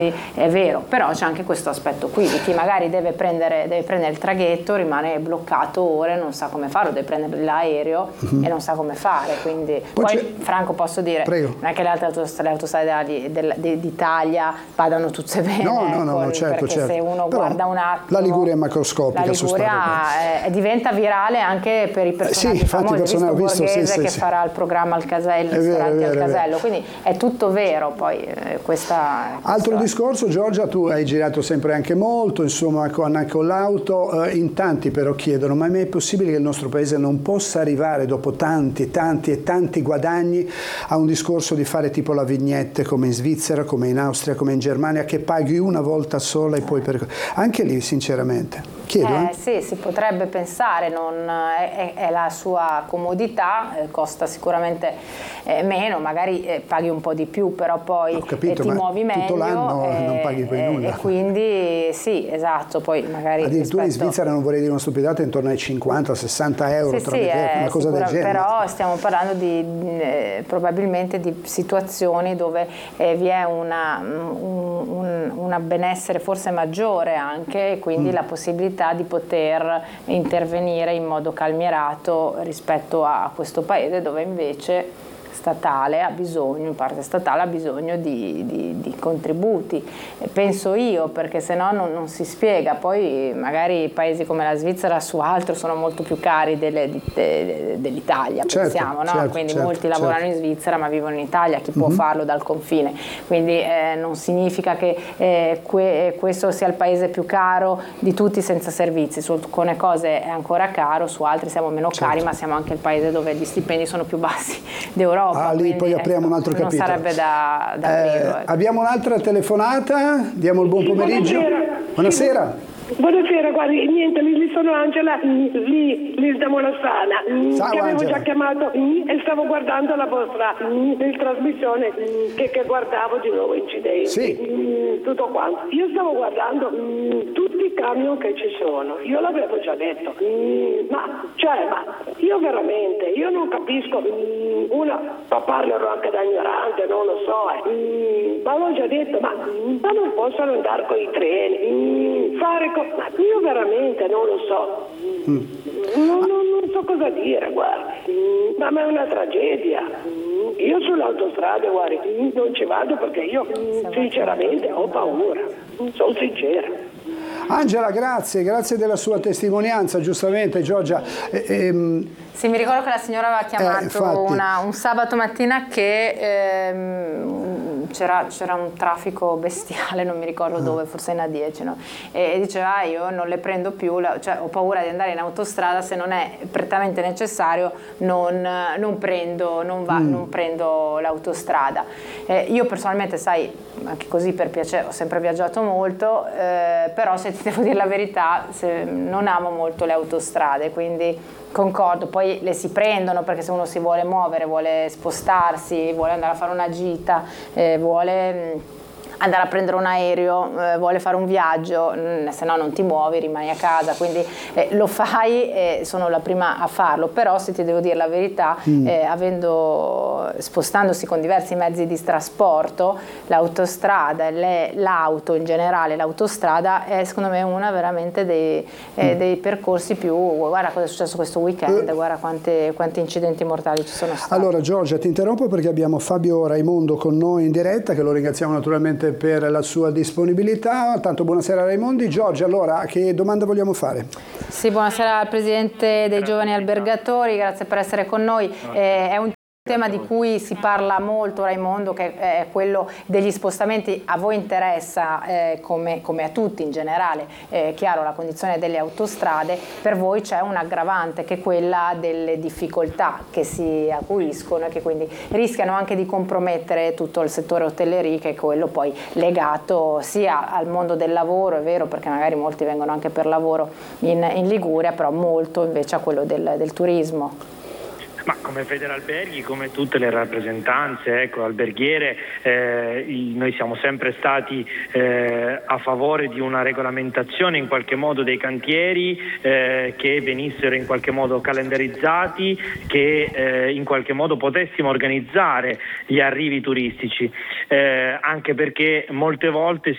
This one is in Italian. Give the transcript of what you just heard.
è vero, però c'è anche questo aspetto qui di chi magari deve prendere il traghetto, rimane bloccato ore, non sa come farlo, deve prendere l'aereo e non sa come fare, quindi poi Franco, posso dire, Prego. non è che le autostrade d'Italia vadano tutte bene, no, certo, perché se uno però guarda un attimo, la Liguria è macroscopica, la Liguria diventa virale anche per i personaggi famosi, visto Borghese che farà il programma al Casello, ristoranti al Casello, quindi è tutto vero. Poi altro discorso, Giorgia, tu hai girato sempre anche molto, insomma, anche con l'auto, in tanti però chiedono: ma è possibile che il nostro paese non possa arrivare dopo tanti guadagni a un discorso di fare tipo la vignette come in Svizzera, come in Austria, come in Germania, che paghi una volta sola e poi anche lì sinceramente chiedo, Sì, si potrebbe pensare, è la sua comodità, costa sicuramente meno, magari paghi un po' di più, però poi ti muovi meglio, tutto l'anno non paghi poi nulla, e quindi sì, esatto, poi magari addirittura in Svizzera, non vorrei dire una stupidata, intorno ai 50-60 euro una cosa del genere. Però stiamo parlando probabilmente di situazioni dove vi è una benessere forse maggiore anche, e quindi la possibilità di poter intervenire in modo calmierato rispetto a questo paese dove invece in parte statale ha bisogno di contributi, penso io, perché se no non si spiega. Poi magari paesi come la Svizzera su altro sono molto più cari dell'Italia, pensiamo, no? Quindi molti lavorano in Svizzera ma vivono in Italia, chi può farlo dal confine, quindi non significa che questo sia il paese più caro di tutti senza servizi. Su alcune cose è ancora caro, su altri siamo meno cari, ma siamo anche il paese dove gli stipendi sono più bassi d'Europa. Lì poi apriamo un altro capitolo. Non sarebbe da aprirlo. Abbiamo un'altra telefonata, diamo il buon pomeriggio. Buonasera. Buonasera, guardi, niente, sono Angela, lì da Monassana, che avevo già chiamato e stavo guardando la vostra trasmissione che guardavo di nuovo incidenti, tutto quanto. Io stavo guardando tutti i camion che ci sono, io l'avevo già detto, ma io veramente, io non capisco, parlerò anche da ignorante, non lo so, ma l'ho già detto, ma non possono andare con i treni, ma io veramente non lo so, non so cosa dire, guardi, ma è una tragedia. Io sull'autostrada, guardi, non ci vado perché io sinceramente ho paura, sono sincera. Angela, grazie della sua testimonianza, giustamente Giorgia. Sì, mi ricordo che la signora aveva chiamato un sabato mattina che c'era un traffico bestiale, non mi ricordo dove, forse in A10, no? E diceva: io non le prendo più, ho paura di andare in autostrada, se non è prettamente necessario non prendo l'autostrada. Io personalmente, sai, anche così per piacere, ho sempre viaggiato molto, però se ti devo dire la verità, non amo molto le autostrade, quindi concordo. Poi le si prendono perché se uno si vuole muovere, vuole spostarsi, vuole andare a fare una gita, vuole andare a prendere un aereo, vuole fare un viaggio, se no non ti muovi, rimani a casa, quindi lo fai e sono la prima a farlo. Però se ti devo dire la verità, spostandosi con diversi mezzi di trasporto, l'autostrada, l'auto in generale, l'autostrada è secondo me una veramente dei percorsi più. Guarda cosa è successo questo weekend, guarda quanti incidenti mortali ci sono stati. Allora Giorgia, ti interrompo perché abbiamo Fabio Raimondo con noi in diretta, che lo ringraziamo naturalmente per la sua disponibilità. Tanto buonasera Raimondi. Giorgia, allora che domanda vogliamo fare? Sì, buonasera al Presidente dei Giovani Albergatori, grazie per essere con noi. È un tema di cui si parla molto, Raimondo, che è quello degli spostamenti. A voi interessa, come a tutti in generale, chiaro, la condizione delle autostrade. Per voi c'è un aggravante, che è quella delle difficoltà che si acuiscono e che quindi rischiano anche di compromettere tutto il settore hotellerie, che è quello poi legato sia al mondo del lavoro, è vero, perché magari molti vengono anche per lavoro in Liguria, però molto invece a quello del turismo. Ma come Federalberghi, come tutte le rappresentanze alberghiere, noi siamo sempre stati a favore di una regolamentazione in qualche modo dei cantieri, che venissero in qualche modo calendarizzati, che in qualche modo potessimo organizzare gli arrivi turistici, anche perché molte volte